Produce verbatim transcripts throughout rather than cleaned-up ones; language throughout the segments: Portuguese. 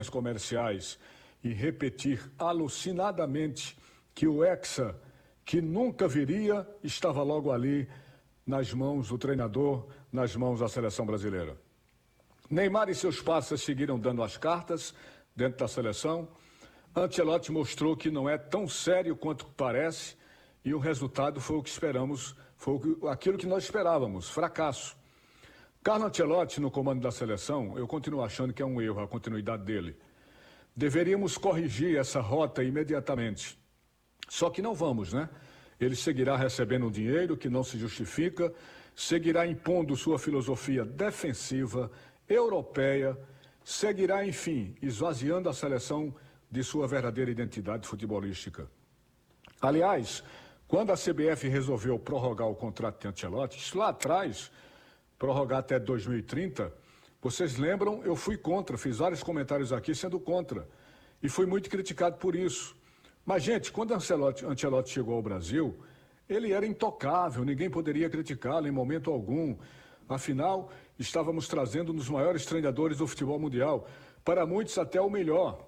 comerciais e repetir alucinadamente que o Hexa, que nunca viria, estava logo ali nas mãos do treinador, nas mãos da seleção brasileira. Neymar e seus parceiros seguiram dando as cartas dentro da seleção. Ancelotti mostrou que não é tão sério quanto parece e o resultado foi o que esperamos, foi aquilo que nós esperávamos, fracasso. Carlo Ancelotti, no comando da seleção, eu continuo achando que é um erro a continuidade dele. Deveríamos corrigir essa rota imediatamente. Só que não vamos, né? Ele seguirá recebendo um dinheiro que não se justifica, seguirá impondo sua filosofia defensiva, europeia, seguirá, enfim, esvaziando a seleção de sua verdadeira identidade futebolística. Aliás, quando a C B F resolveu prorrogar o contrato de Ancelotti, isso lá atrás, prorrogar até dois mil e trinta, vocês lembram, eu fui contra, fiz vários comentários aqui sendo contra, e fui muito criticado por isso. Mas, gente, quando Ancelotti, Ancelotti chegou ao Brasil, ele era intocável, ninguém poderia criticá-lo em momento algum. Afinal, estávamos trazendo um dos maiores treinadores do futebol mundial, para muitos até o melhor.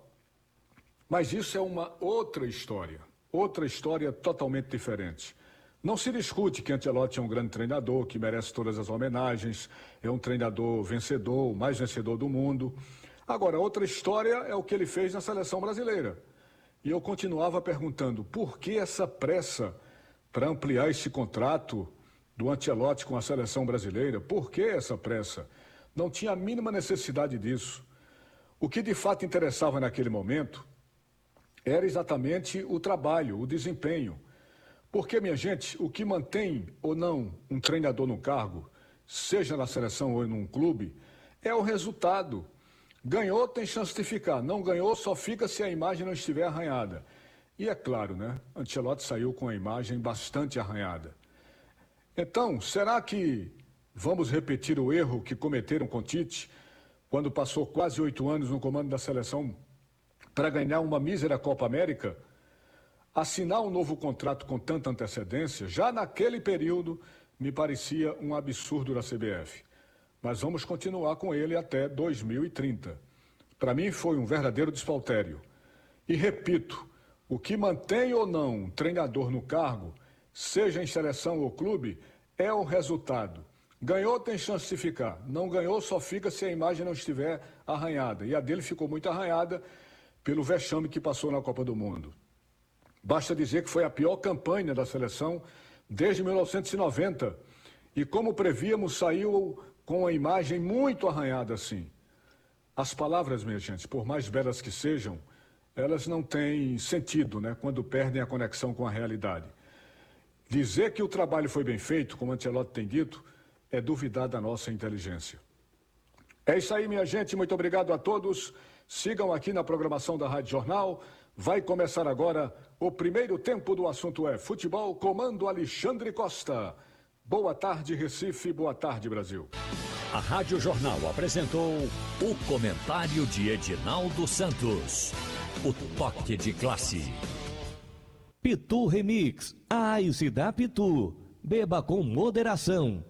Mas isso é uma outra história, outra história totalmente diferente. Não se discute que Ancelotti é um grande treinador, que merece todas as homenagens, é um treinador vencedor, o mais vencedor do mundo. Agora, outra história é o que ele fez na seleção brasileira. E eu continuava perguntando, por que essa pressa para ampliar esse contrato do Ancelotti com a seleção brasileira? Por que essa pressa? Não tinha a mínima necessidade disso. O que de fato interessava naquele momento era exatamente o trabalho, o desempenho. Porque, minha gente, o que mantém ou não um treinador no cargo, seja na seleção ou num clube, é o resultado. Ganhou, tem chance de ficar. Não ganhou, só fica se a imagem não estiver arranhada. E é claro, né? Ancelotti saiu com a imagem bastante arranhada. Então, será que vamos repetir o erro que cometeram com Tite, quando passou quase oito anos no comando da seleção para ganhar uma mísera Copa América? Assinar um novo contrato com tanta antecedência, já naquele período, me parecia um absurdo da C B F. Mas vamos continuar com ele até dois mil e trinta. Para mim foi um verdadeiro despautério. E repito, o que mantém ou não um treinador no cargo, seja em seleção ou clube, é o resultado. Ganhou, tem chance de ficar. Não ganhou, só fica se a imagem não estiver arranhada. E a dele ficou muito arranhada pelo vexame que passou na Copa do Mundo. Basta dizer que foi a pior campanha da seleção desde mil novecentos e noventa. E como prevíamos, saiu com a imagem muito arranhada assim. As palavras, minha gente, por mais belas que sejam, elas não têm sentido, né, quando perdem a conexão com a realidade. Dizer que o trabalho foi bem feito, como Ancelotti tem dito, é duvidar da nossa inteligência. É isso aí, minha gente. Muito obrigado a todos. Sigam aqui na programação da Rádio Jornal. Vai começar agora o primeiro tempo do assunto é futebol, comando Alexandre Costa. Boa tarde, Recife. Boa tarde, Brasil. A Rádio Jornal apresentou o comentário de Edinaldo Santos. O toque de classe. Pitu Remix. A Ice da Pitu. Beba com moderação.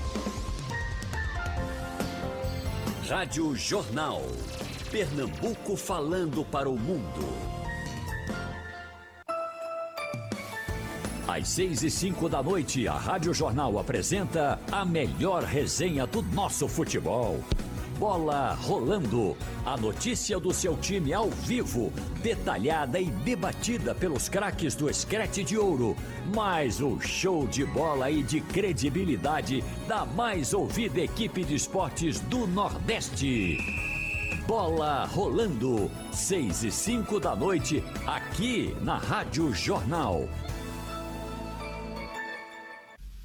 Rádio Jornal. Pernambuco falando para o mundo. Às seis e cinco da noite, a Rádio Jornal apresenta a melhor resenha do nosso futebol. Bola rolando. A notícia do seu time ao vivo, detalhada e debatida pelos craques do Screte de Ouro. Mais o show de bola e de credibilidade da mais ouvida equipe de esportes do Nordeste. Bola rolando. Seis e cinco da noite, aqui na Rádio Jornal.